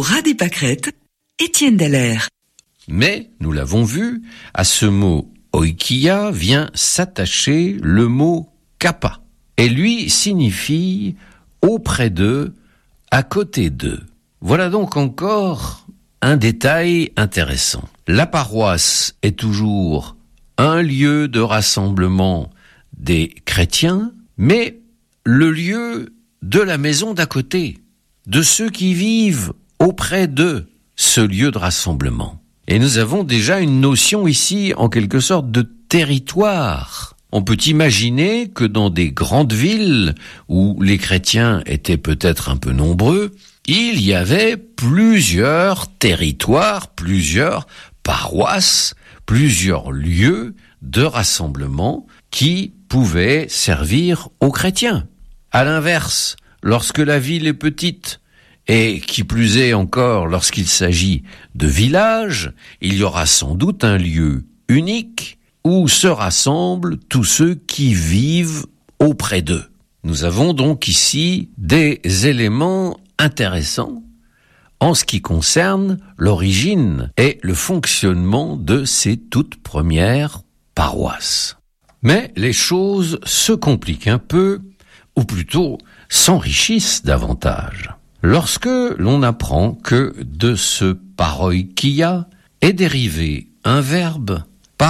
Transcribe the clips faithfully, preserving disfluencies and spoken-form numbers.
Ras des pâquerettes, Étienne Dallaire. Mais, nous l'avons vu, à ce mot oikia vient s'attacher le mot kappa, et lui signifie auprès d'eux, à côté d'eux. Voilà donc encore un détail intéressant. La paroisse est toujours un lieu de rassemblement des chrétiens, mais le lieu de la maison d'à côté, de ceux qui vivent auprès d'eux, ce lieu de rassemblement. Et nous avons déjà une notion ici, en quelque sorte, de territoire. On peut imaginer que dans des grandes villes, où les chrétiens étaient peut-être un peu nombreux, il y avait plusieurs territoires, plusieurs paroisses, plusieurs lieux de rassemblement qui pouvaient servir aux chrétiens. À l'inverse, lorsque la ville est petite, et qui plus est encore lorsqu'il s'agit de villages, il y aura sans doute un lieu unique où se rassemblent tous ceux qui vivent auprès d'eux. Nous avons donc ici des éléments intéressants en ce qui concerne l'origine et le fonctionnement de ces toutes premières paroisses. Mais les choses se compliquent un peu, ou plutôt s'enrichissent davantage, lorsque l'on apprend que de ce paroikia est dérivé un verbe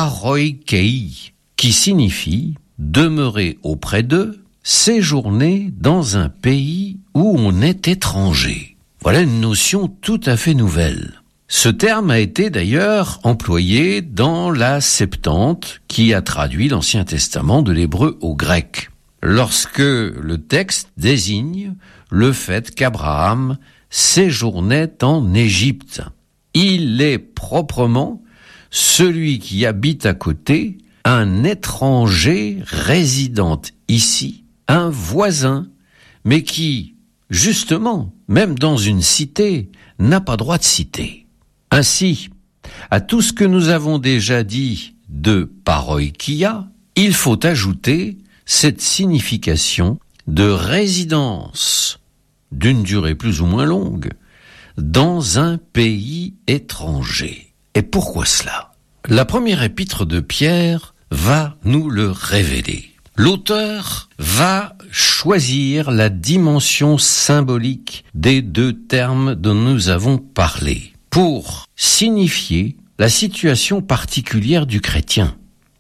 paroikei, qui signifie demeurer auprès d'eux, séjourner dans un pays où on est étranger. Voilà une notion tout à fait nouvelle. Ce terme a été d'ailleurs employé dans la Septante, qui a traduit l'Ancien Testament de l'hébreu au grec, lorsque le texte désigne le fait qu'Abraham séjournait en Égypte. Il est proprement celui qui habite à côté, un étranger résidant ici, un voisin, mais qui, justement, même dans une cité, n'a pas droit de citer. Ainsi, à tout ce que nous avons déjà dit de paroikia, il faut ajouter cette signification de résidence d'une durée plus ou moins longue dans un pays étranger. Et pourquoi cela ? La première épître de Pierre va nous le révéler. L'auteur va choisir la dimension symbolique des deux termes dont nous avons parlé pour signifier la situation particulière du chrétien.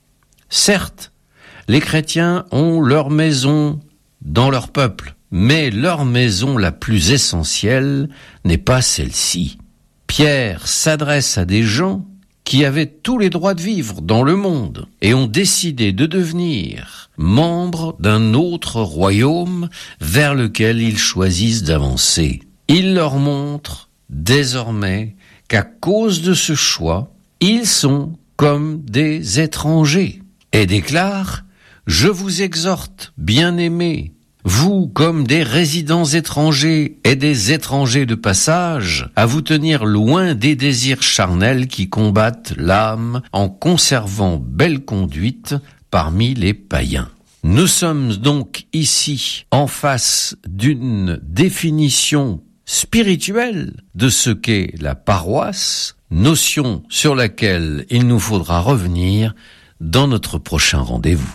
Certes, les chrétiens ont leur maison dans leur peuple, mais leur maison la plus essentielle n'est pas celle-ci. Pierre s'adresse à des gens qui avaient tous les droits de vivre dans le monde et ont décidé de devenir membres d'un autre royaume vers lequel ils choisissent d'avancer. Il leur montre désormais qu'à cause de ce choix, ils sont comme des étrangers et déclare « Je vous exhorte, bien-aimés, vous, comme des résidents étrangers et des étrangers de passage, à vous tenir loin des désirs charnels qui combattent l'âme en conservant belle conduite parmi les païens. » Nous sommes donc ici en face d'une définition spirituelle de ce qu'est la paroisse, notion sur laquelle il nous faudra revenir dans notre prochain rendez-vous.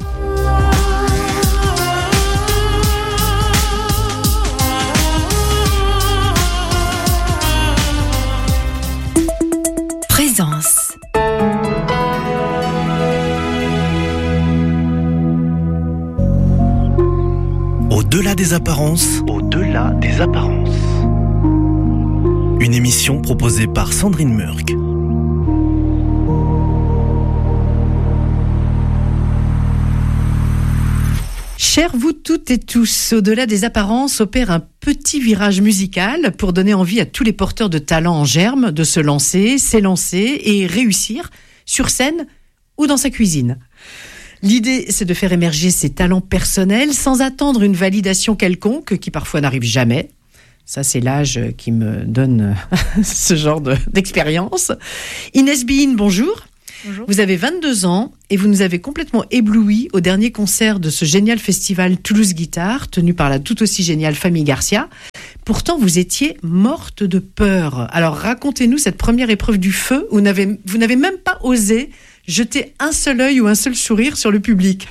Présence. Au-delà des apparences. Au-delà des apparences. Une émission proposée par Sandrine Murk. Chers vous toutes et tous, Au-delà des apparences opère un petit virage musical pour donner envie à tous les porteurs de talent en germe de se lancer, s'élancer et réussir sur scène ou dans sa cuisine. L'idée, c'est de faire émerger ses talents personnels sans attendre une validation quelconque qui parfois n'arrive jamais. Ça, c'est l'âge qui me donne ce genre de, d'expérience. Inès Bihin, bonjour. Bonjour. Vous avez vingt-deux ans et vous nous avez complètement éblouis au dernier concert de ce génial festival Toulouse Guitare, tenu par la tout aussi géniale Famille Garcia. Pourtant, vous étiez morte de peur. Alors, racontez-nous cette première épreuve du feu où vous n'avez, vous n'avez même pas osé jeter un seul œil ou un seul sourire sur le public.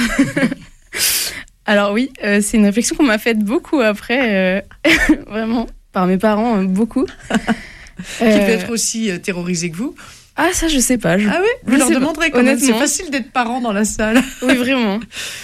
Alors oui, euh, c'est une réflexion qu'on m'a faite beaucoup après, euh, vraiment, par mes parents, euh, beaucoup. Qui euh... peut être aussi euh, terrorisé que vous. Ah, ça, je sais pas. Je... Ah oui, vous je leur demanderez quand même. C'est facile d'être parent dans la salle. Oui, vraiment.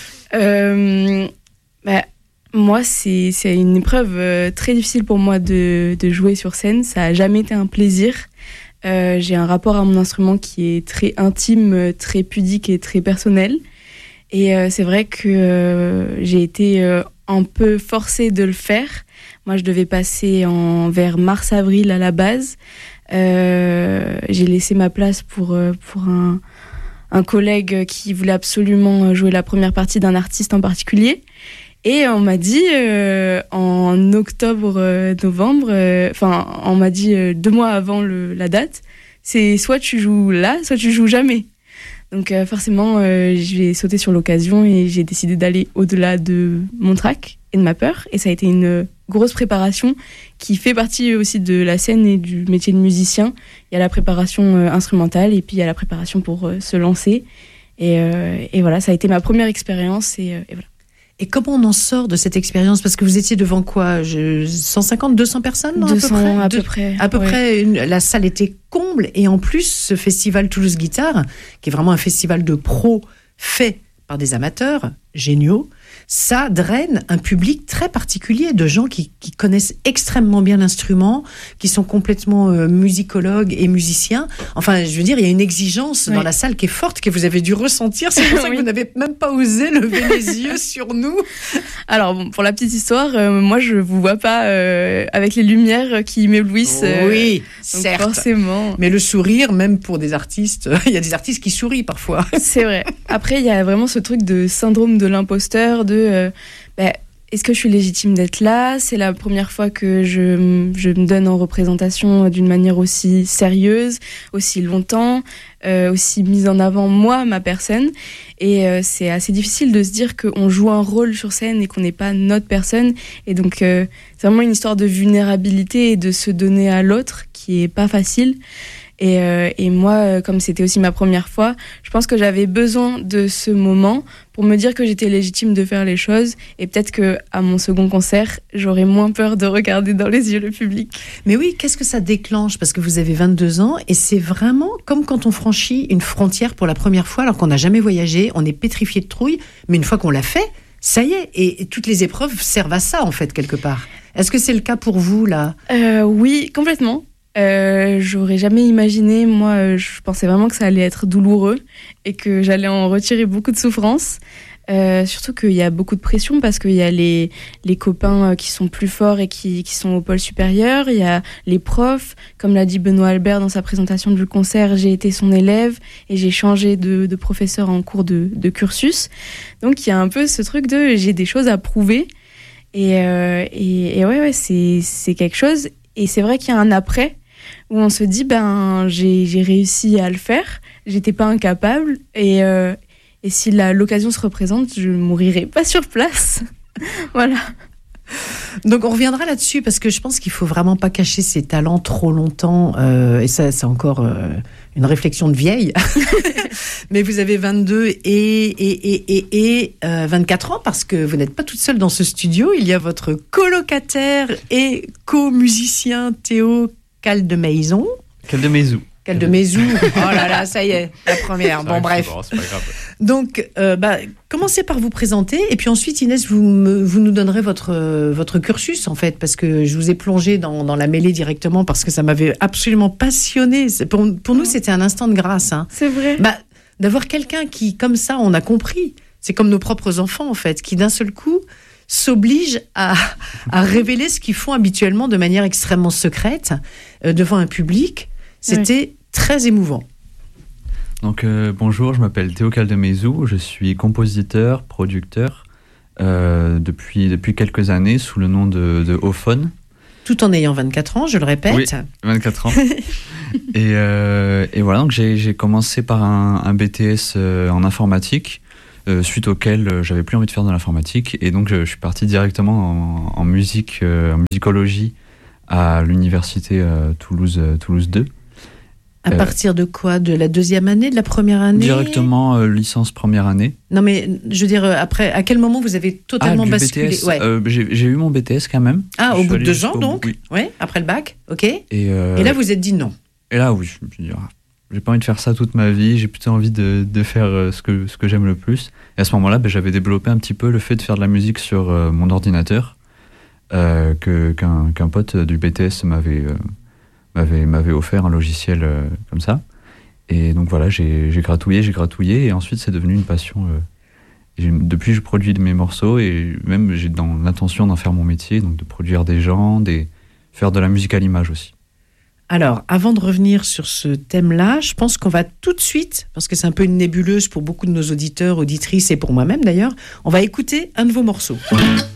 euh, bah, moi, c'est, c'est une épreuve euh, très difficile pour moi de, de jouer sur scène. Ça n'a jamais été un plaisir. Euh, j'ai un rapport à mon instrument qui est très intime, très pudique et très personnel. Et euh, c'est vrai que euh, j'ai été euh, un peu forcée de le faire. Moi, je devais passer en, vers mars-avril à la base. Euh, j'ai laissé ma place pour, euh, pour un, un collègue qui voulait absolument jouer la première partie d'un artiste en particulier. Et on m'a dit euh, en octobre-novembre, euh, enfin, euh, on m'a dit euh, deux mois avant le, la date, c'est soit tu joues là, soit tu joues jamais. Donc euh, forcément, euh, j'ai sauté sur l'occasion et j'ai décidé d'aller au-delà de mon trac et de ma peur. Et ça a été une grosse préparation qui fait partie aussi de la scène et du métier de musicien. Il y a la préparation euh, instrumentale et puis il y a la préparation pour euh, se lancer. Et, euh, et voilà, ça a été ma première expérience et, euh, et voilà. Et comment on en sort de cette expérience ? Parce que vous étiez devant quoi ? Je... cent cinquante, deux cents personnes non, deux cents à peu à peu près. près. À peu ouais. près, une... la salle était comble. Et en plus, ce festival Toulouse Guitare, qui est vraiment un festival de pros fait par des amateurs géniaux, ça draine un public très particulier de gens qui, qui connaissent extrêmement bien l'instrument, qui sont complètement euh, musicologues et musiciens. Enfin, je veux dire, il y a une exigence oui. dans la salle qui est forte, que vous avez dû ressentir. C'est pour ça oui. que vous n'avez même pas osé lever les yeux sur nous. Alors, bon, pour la petite histoire, euh, moi, je vous vois pas euh, avec les lumières qui m'éblouissent. Euh, oui, certes. Forcément. Mais le sourire, même pour des artistes, il y a des artistes qui sourient parfois. C'est vrai. Après, il y a vraiment ce truc de syndrome de l'imposteur, de euh, bah, est-ce que je suis légitime d'être là ? C'est la première fois que je, je me donne en représentation d'une manière aussi sérieuse, aussi longtemps, euh, aussi mise en avant moi, ma personne. Et euh, c'est assez difficile de se dire qu'on joue un rôle sur scène et qu'on n'est pas notre personne. Et donc, euh, c'est vraiment une histoire de vulnérabilité et de se donner à l'autre qui est pas facile. Et, euh, et moi, comme c'était aussi ma première fois, je pense que j'avais besoin de ce moment pour me dire que j'étais légitime de faire les choses. Et peut-être qu'à mon second concert, j'aurais moins peur de regarder dans les yeux le public. Mais oui, qu'est-ce que ça déclenche ? Parce que vous avez vingt-deux ans et c'est vraiment comme quand on franchit une frontière pour la première fois alors qu'on n'a jamais voyagé, on est pétrifié de trouille, mais une fois qu'on l'a fait, ça y est. Et, et toutes les épreuves servent à ça, en fait, quelque part. Est-ce que c'est le cas pour vous, là ? euh, Oui, complètement. Euh, j'aurais jamais imaginé, moi je pensais vraiment que ça allait être douloureux et que j'allais en retirer beaucoup de souffrance, euh, surtout qu'il y a beaucoup de pression parce qu'il y a les, les copains qui sont plus forts et qui, qui sont au pôle supérieur, il y a les profs, comme l'a dit Benoît Albert dans sa présentation du concert, j'ai été son élève et j'ai changé de, de professeur en cours de, de cursus, donc il y a un peu ce truc de j'ai des choses à prouver et, euh, et, et ouais, ouais c'est, c'est quelque chose et c'est vrai qu'il y a un après où on se dit ben j'ai, j'ai réussi à le faire, j'étais pas incapable et, euh, et si la, l'occasion se représente, je mourirai pas sur place. Voilà. Donc on reviendra là-dessus parce que je pense qu'il faut vraiment pas cacher ses talents trop longtemps euh, et ça c'est encore euh, une réflexion de vieille. Mais vous avez vingt-deux et, et, et, et, et euh, vingt-quatre ans parce que vous n'êtes pas toute seule dans ce studio, il y a votre colocataire et co-musicien Théo Caldemaison. Caldemaison. Caldemaison. Oh là là, ça y est, la première. Bon, bref. Bon, c'est pas grave. Donc, euh, bah, commencez par vous présenter et puis ensuite, Inès, vous, me, vous nous donnerez votre, euh, votre cursus, en fait, parce que je vous ai plongé dans, dans la mêlée directement parce que ça m'avait absolument passionné. Pour, pour nous, c'était un instant de grâce. Hein. C'est vrai. Bah, d'avoir quelqu'un qui, comme ça, on a compris. C'est comme nos propres enfants, en fait, qui d'un seul coup s'obligent à, à révéler ce qu'ils font habituellement de manière extrêmement secrète euh, devant un public. C'était oui. très émouvant. Donc euh, bonjour, je m'appelle Théo Caldemaison, je suis compositeur, producteur euh, depuis, depuis quelques années sous le nom de, de Ophone. Tout en ayant vingt-quatre ans, je le répète. Oui, vingt-quatre ans. et, euh, et voilà, donc j'ai, j'ai commencé par un, un B T S euh, en informatique, euh, suite auquel euh, j'avais plus envie de faire de l'informatique, et donc je, je suis parti directement en, en musique, euh, en musicologie à l'université euh, Toulouse, euh, Toulouse deux. À Euh, partir de quoi? De la deuxième année, de la première année? Directement euh, licence première année. Non, mais je veux dire, euh, après, à quel moment vous avez totalement ah, du basculé? B T S, Ouais. euh, j'ai, j'ai eu mon B T S quand même. Ah, Je au suis bout de allé deux ans, jusqu'au donc bout, oui. Ouais, après le bac, ok. Et, euh, Et là, vous êtes dit non. Et là, oui, je me suis dit, ah, j'ai pas envie de faire ça toute ma vie, j'ai plutôt envie de, de faire euh, ce que, ce que j'aime le plus. Et à ce moment-là, ben, j'avais développé un petit peu le fait de faire de la musique sur euh, mon ordinateur, euh, que, qu'un, qu'un pote du B T S m'avait, euh, m'avait, m'avait offert un logiciel euh, comme ça. Et donc voilà, j'ai, j'ai gratouillé, j'ai gratouillé, et ensuite c'est devenu une passion. Euh, et j'ai- depuis, je produis de mes morceaux, et même j'ai dans l'intention d'en faire mon métier, donc de produire des gens, des, faire de la musique à l'image aussi. Alors, avant de revenir sur ce thème-là, je pense qu'on va tout de suite, parce que c'est un peu une nébuleuse pour beaucoup de nos auditeurs, auditrices et pour moi-même d'ailleurs, on va écouter un de vos morceaux.